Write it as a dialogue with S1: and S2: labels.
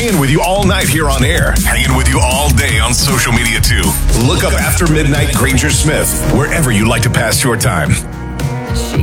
S1: hanging with you all night here on air, hanging with you all day on social media too. Look up After Midnight Granger Smith wherever you like to pass your time.
S2: She